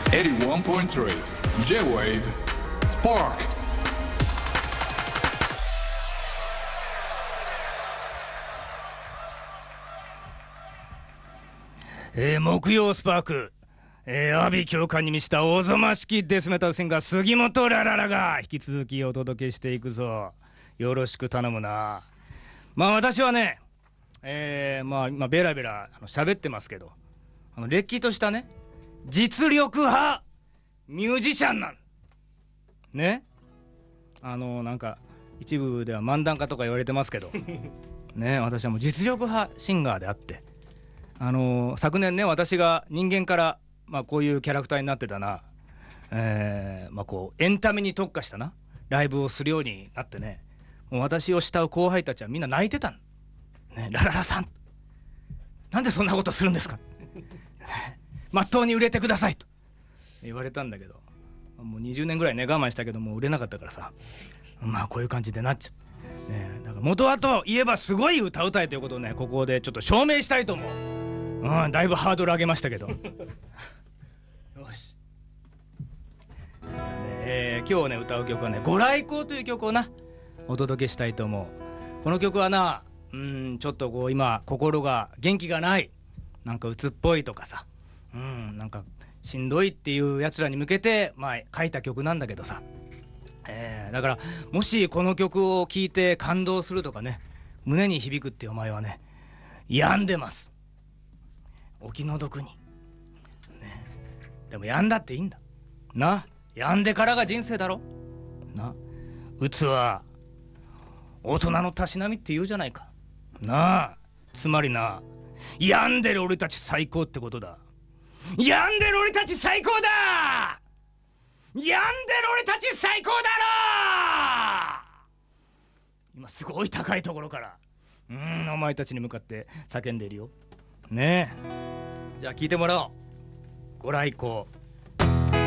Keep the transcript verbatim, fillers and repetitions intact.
エイティワンポイントスリー J-Wave Spark。 えー、木曜スパーク、えー、阿鼻教官に満ちたおぞましきデスメタルシンガー杉本ラララが引き続きお届けしていくぞ。よろしく頼むな。まあ私はね、えー、まあ今ベラベラあの喋ってますけど、あのれっきとしたね実力派ミュージシャンなんね。あのなんか一部では漫談家とか言われてますけどね、私はもう実力派シンガーであって、あのー、昨年ね私が人間から、まあ、こういうキャラクターになってたな、えーまあ、こうエンタメに特化したなライブをするようになってね、もう私を慕う後輩たちはみんな泣いてたん、ね、ラララさんなんでそんなことするんですかまっとうに売れてくださいと言われたんだけど、もうにじゅうねんぐらいね我慢したけどもう売れなかったからさ、まあこういう感じでなっちゃう、ね、だから元はといえばすごい歌うたいということをねここでちょっと証明したいと思う。うん、だいぶハードル上げましたけどよし、えー、今日ね歌う曲はねご来光という曲をなお届けしたいと思う。この曲はな、うんちょっとこう今心が元気がない、なんか鬱っぽいとかさ、うんなんかしんどいっていうやつらに向けてまあ書いた曲なんだけどさ、えー、だからもしこの曲を聴いて感動するとかね胸に響くってお前はね病んでます、お気の毒に、ね、でも病んだっていいんだな。病んでからが人生だろな。鬱は大人のたしなみって言うじゃないかなあ。つまりな、病んでる俺たち最高ってことだ。病んでる俺たち最高だ。病んでる俺たち最高だろ。今すごい高いところからうーんお前たちに向かって叫んでいるよねえ。じゃあ聞いてもらおう。ご来光。